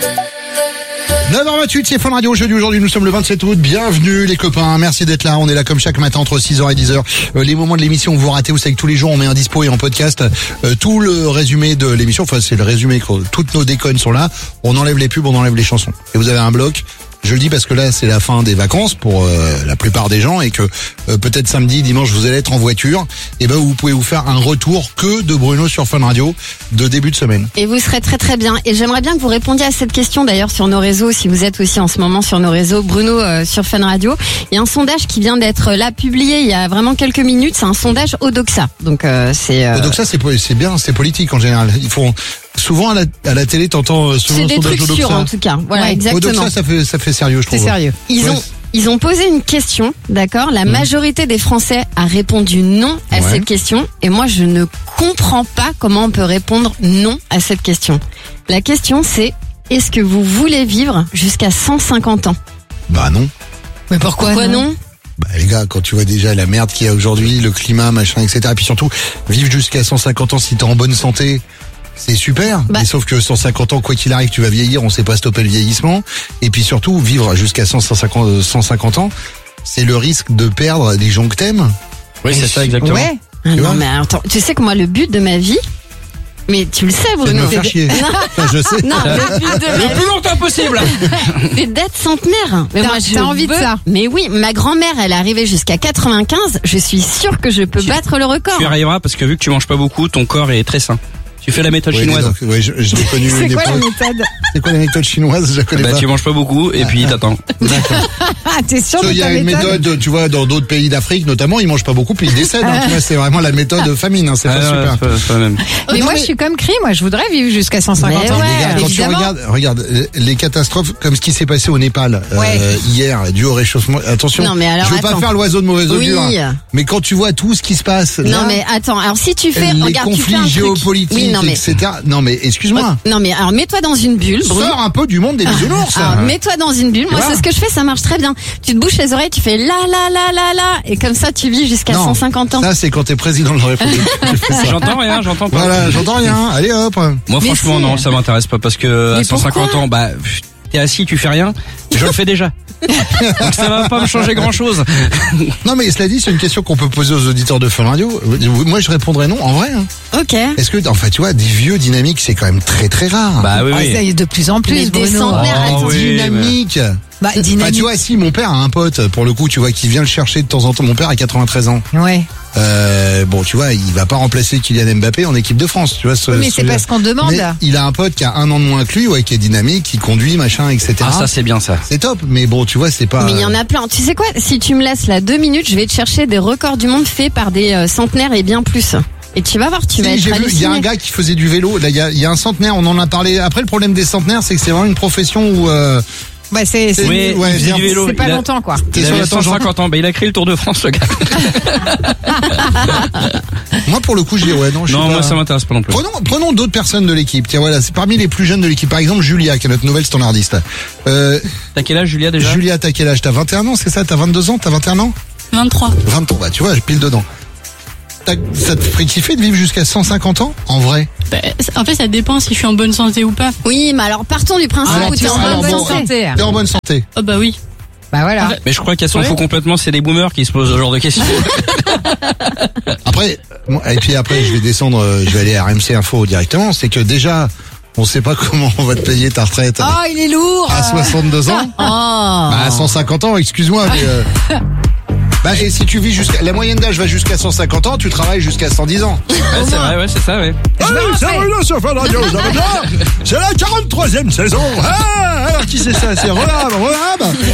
9h28, c'est Fun Radio. Jeudi, aujourd'hui, nous sommes le 27 août. Bienvenue les copains, merci d'être là. On est là comme chaque matin entre 6h et 10h. Les moments de l'émission que vous ratez, vous savez que tous les jours on met un dispo et en podcast tout le résumé de l'émission. Enfin, c'est le résumé, toutes nos déconnes sont là. On enlève les pubs, on enlève les chansons. Et vous avez un bloc. Je le dis parce que là, c'est la fin des vacances pour la plupart des gens et que peut-être samedi, dimanche, vous allez être en voiture. Et ben, vous pouvez vous faire un retour que de Bruno sur Fun Radio de début de semaine. Et vous serez très très bien. Et j'aimerais bien que vous répondiez à cette question d'ailleurs sur nos réseaux, si vous êtes aussi en ce moment sur nos réseaux. Bruno sur Fun Radio. Il y a un sondage qui vient d'être là publié il y a vraiment quelques minutes. C'est un sondage Odoxa. Donc c'est. Odoxa, c'est bien, c'est politique en général. Ils font souvent à la télé, t'entends souvent c'est des sondage trucs Odoxa. sûrs en tout cas. Voilà, Ouais. exactement. Odoxa, ça fait sérieux, je trouve. C'est sérieux. Ils ont posé une question, d'accord? La majorité des Français a répondu non à cette question. Et moi, je ne comprends pas comment on peut répondre non à cette question. La question, c'est, est-ce que vous voulez vivre jusqu'à 150 ans? Bah non. Mais pourquoi non? Bah les gars, quand tu vois déjà la merde qu'il y a aujourd'hui, le climat, machin, etc. Et puis surtout, vivre jusqu'à 150 ans si t'es en bonne santé, c'est super. Mais sauf que 150 ans, quoi qu'il arrive, tu vas vieillir, on sait pas stopper le vieillissement. Et puis surtout, vivre jusqu'à 150 ans, c'est le risque de perdre les gens que t'aimes. Oui, c'est ça exactement. Ouais. Non, mais attends, tu sais que moi, le but de ma vie, mais tu le sais, C'est de Bruno. me faire chier. Enfin, je sais. Non, le but de ma Le plus longtemps possible. c'est d'être centenaire. Mais moi, T'as envie de ça? Mais oui, ma grand-mère, elle est arrivée jusqu'à 95. Je suis sûre que je peux battre le record. Tu y arriveras parce que vu que tu manges pas beaucoup, ton corps est très sain. Tu fais la méthode Oui, chinoise. oui, je l'ai connu C'est une quoi la époque. méthode? C'est quoi la méthode chinoise? Je la connais Bah pas. tu manges pas beaucoup et puis t'attends. Ah, t'es sûr de Il y ta a une méthode? méthode, tu vois, dans d'autres pays d'Afrique notamment, ils mangent pas beaucoup puis ils décèdent. Hein, tu vois, c'est vraiment la méthode famine. Hein, c'est pas super. Pas même. Mais Non, moi, je suis comme Cri, moi, je voudrais vivre jusqu'à 150 Mais ans. ouais, Les gars, quand tu évidemment. regardes les catastrophes comme ce qui s'est passé au Népal hier, dû au réchauffement. Attention, Non, mais alors, je veux pas attends. faire l'oiseau de mauvaise Oui. augure. Hein, mais quand tu vois tout ce qui se passe, là, Non, mais attends. Alors, si tu fais, les regarde, tu fais un conflits truc. géopolitiques, Oui, non, mais. etc. Non, mais excuse-moi. Non, mais alors, mets-toi dans une bulle, Bruno. Sors un peu du monde des bisounours. Alors, mets-toi dans une bulle. Moi, vois c'est ce que je fais, ça marche très bien. Tu te bouches les oreilles, tu fais la, et comme ça, tu vis jusqu'à Non, 150 ans. ça c'est quand t'es président de la République. Tu fais ça. J'entends rien, j'entends pas. Voilà, j'entends rien. Allez hop. Moi Mais franchement si. non, ça m'intéresse pas parce que à Mais 150 pourquoi ans, bah t'es assis, tu fais rien. Je le fais déjà. Donc ça va pas me changer grand chose. Non mais cela dit, c'est une question qu'on peut poser aux auditeurs de Fun Radio. Moi je répondrais non, en vrai. Hein. Ok. Est-ce que, enfin tu vois, des vieux dynamiques c'est quand même très très rare. Bah oui Ah, ça y est de plus en Mais plus, des Bruno. centenaires, Oh, attends. oui, Dynamique. Bah, Bah dynamique. tu vois, si mon père a un pote, pour le coup, tu vois, qui vient le chercher de temps en temps. Mon père a 93 ans. Ouais. Bon, tu vois, il va pas remplacer Kylian Mbappé en équipe de France. Tu vois, Mais c'est pas ce qu'on demande. Mais il a un pote qui a un an de moins que lui, ouais, qui est dynamique, qui conduit, machin, etc. Ah ça c'est bien ça. C'est top, mais bon, tu vois, c'est pas. Mais il y en a plein. Tu sais quoi? Si tu me laisses là 2 minutes, je vais te chercher des records du monde faits par des centenaires et bien plus. Et tu vas voir, tu vas Si, être j'ai vu, il y a un halluciné. gars qui faisait du vélo. Là, il y a un centenaire, on en a parlé. Après, le problème des centenaires, c'est que c'est vraiment une profession où Bah, c'est Oui, Oui, ouais, il faisait viens. du vélo. c'est pas Il a- longtemps, quoi. t'es Il sur avait la tangente. 150 ans, bah il a créé le Tour de France le gars. Moi, pour le coup, je dis ouais, non, je sais Non, pas. moi ça m'intéresse pas non plus. Prenons d'autres personnes de l'équipe. Tiens, voilà, c'est parmi les plus jeunes de l'équipe. Par exemple, Julia, qui est notre nouvelle standardiste. T'as quel âge Julia déjà? Julia, t'as quel âge? T'as 21 ans, c'est ça? T'as 22 ans? T'as 21 ans? 23. 23, bah, tu vois, je pile dedans. Ça te ferait kiffer de vivre jusqu'à 150 ans? En vrai? Bah, en fait, ça dépend si je suis en bonne santé ou pas. Oui, mais alors partons du principe Alors, où tu es en alors, bonne bon, santé. T'es en bonne santé. Oh bah oui. Bah, voilà. Mais je crois qu'elle s'en Ouais. fout complètement, c'est des boomers qui se posent ce genre de questions. Après, et puis après, je vais descendre, je vais aller à RMC Info directement. C'est que déjà, on sait pas comment on va te payer ta retraite Oh, il est lourd. à 62 ans. Oh. Bah, à 150 ans, excuse-moi, mais bah, et si tu vis jusqu'à, la moyenne d'âge va jusqu'à 150 ans, tu travailles jusqu'à 110 ans. Ouais, c'est vrai, ouais, c'est ça, ouais. C'est Bruno sur Fun Radio, vous avez bien. C'est la 43e saison. Alors qui c'est ça? C'est Rehab.